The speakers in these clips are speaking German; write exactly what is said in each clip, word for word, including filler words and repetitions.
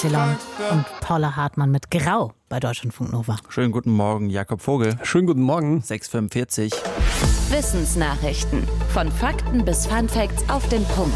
Und Paula Hartmann mit Grau bei Deutschlandfunk Nova. Schönen guten Morgen, Jakob Vogel. Schönen guten Morgen. sechs Uhr fünfundvierzig. Wissensnachrichten. Von Fakten bis Funfacts auf den Punkt.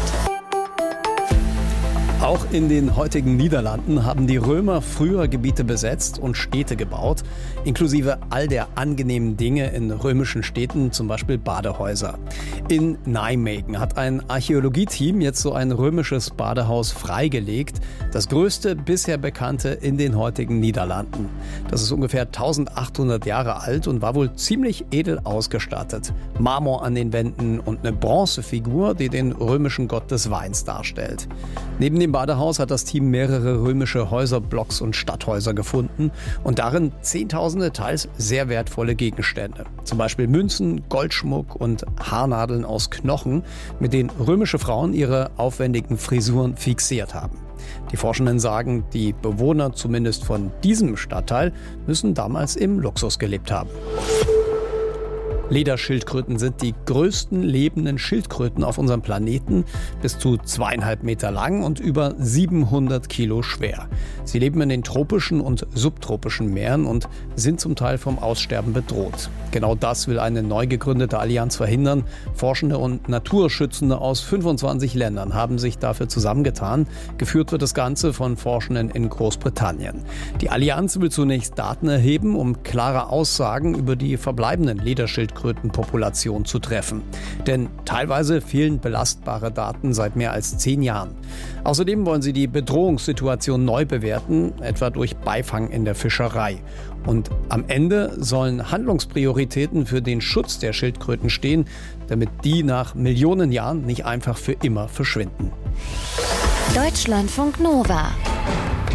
Auch in den heutigen Niederlanden haben die Römer früher Gebiete besetzt und Städte gebaut, inklusive all der angenehmen Dinge in römischen Städten, zum Beispiel Badehäuser. In Nijmegen hat ein Archäologieteam jetzt so ein römisches Badehaus freigelegt, das größte bisher bekannte in den heutigen Niederlanden. Das ist ungefähr eintausendachthundert Jahre alt und war wohl ziemlich edel ausgestattet. Marmor an den Wänden und eine Bronzefigur, die den römischen Gott des Weins darstellt. Neben dem Badehaus hat das Team mehrere römische Häuserblocks und Stadthäuser gefunden und darin zehntausende teils sehr wertvolle Gegenstände. Zum Beispiel Münzen, Goldschmuck und Haarnadeln aus Knochen, mit denen römische Frauen ihre aufwendigen Frisuren fixiert haben. Die Forschenden sagen, die Bewohner zumindest von diesem Stadtteil müssen damals im Luxus gelebt haben. Lederschildkröten sind die größten lebenden Schildkröten auf unserem Planeten, bis zu zweieinhalb Meter lang und über siebenhundert Kilo schwer. Sie leben in den tropischen und subtropischen Meeren und sind zum Teil vom Aussterben bedroht. Genau das will eine neu gegründete Allianz verhindern. Forschende und Naturschützende aus fünfundzwanzig Ländern haben sich dafür zusammengetan. Geführt wird das Ganze von Forschenden in Großbritannien. Die Allianz will zunächst Daten erheben, um klare Aussagen über die verbleibenden Lederschildkröten Schildkrötenpopulation zu treffen. Denn teilweise fehlen belastbare Daten seit mehr als zehn Jahren. Außerdem wollen sie die Bedrohungssituation neu bewerten, etwa durch Beifang in der Fischerei. Und am Ende sollen Handlungsprioritäten für den Schutz der Schildkröten stehen, damit die nach Millionen Jahren nicht einfach für immer verschwinden. Deutschlandfunk Nova.